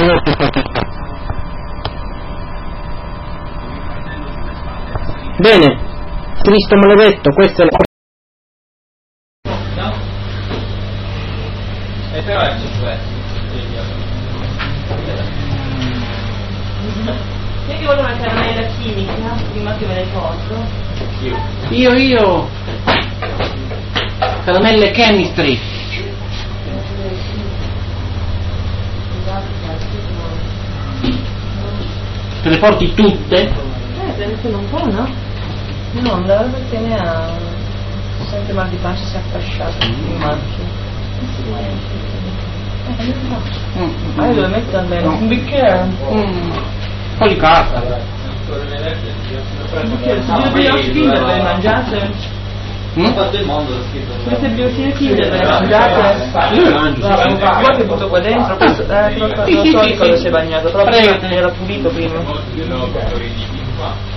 vostri statista. Bene, Cristo maledetto, questa è la... No? E però è questo. Chi è che vuole una caramella chimica prima che me ne porto? Io. Caramelle chemistry. Te le porti tutte? Prendete un po', no? No, me la perché ne ha... Sente mal di pancia, si è affasciato in macchina. Ah, io devo mettere almeno un bicchiere. Po' di carta. Un bicchiere, se due brioche Kinder le mangiate? Ho fatto il mondo l'ho scritto. Queste brioche Kinder le mangiate? Io le mangio. Guarda che butto qua dentro, questo, non so di cosa si è bagnato, però prima era pulito prima. Io non ho fatto ridicolo qua.